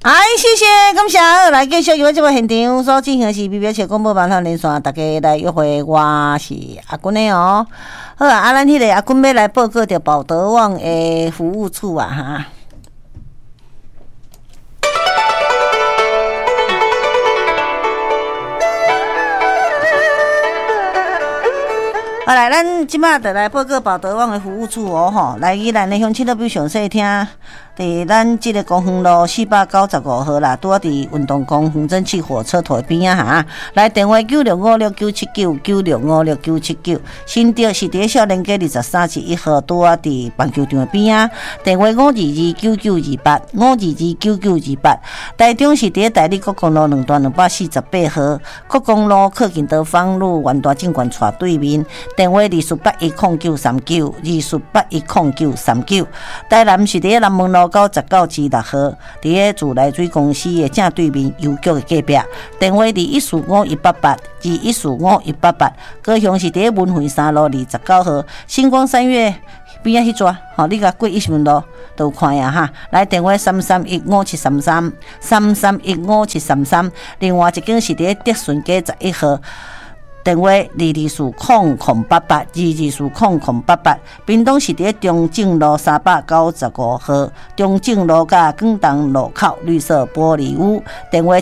谢谢，感谢。来继续由这个现场所进行的是美标广播网络连线，大家来约会，我是阿君的哦。好啊，咱迄个阿君要来报告着保德旺的服务处啊哈。好来，咱即马就来报告保德旺的服务处哦吼。来，宜兰的乡亲都比详细听，伫咱即个公园路495号啦，拄啊伫运动公园蒸汽火车头边啊哈。来电话96567996567979，新店是伫少年街23-1号，拄啊伫棒球场边啊。电话5229928，5229928。台中是伫台里国公路2段248号，国公路靠近德芳路元大证券厝对面。电话24810939，24810939。台南是伫南门路99-6号，伫个自来水公司的正对面邮局的隔壁。电话2145-188，2145-188。高雄是伫文惠3路29号，星光三月边仔迄抓，你甲过1路都有看呀哈。来电话33157333，33157333。另外一间是伫德顺街11号。电话22400088，22400088。屏东是伫中正路395号，中正路甲广东路口绿色玻璃屋。电话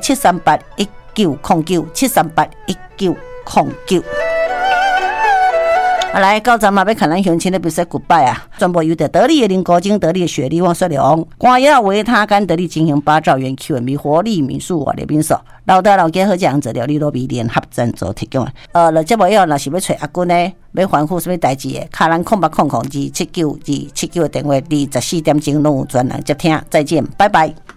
7381909，7381909。来，到站嘛要看咱乡亲的比赛 goodbye 啊！全部由得力的林国精、得力的雪莉、汪雪龙、光耀维他干得力进行8兆元 Q&B 活力民宿我的民宿，老大老家好这样子料理罗比联合赞助提供。了这无要若是要找阿君呢，要吩咐什么代志的，卡咱0800279279的电话，24点钟拢有专人接听。再见，拜拜。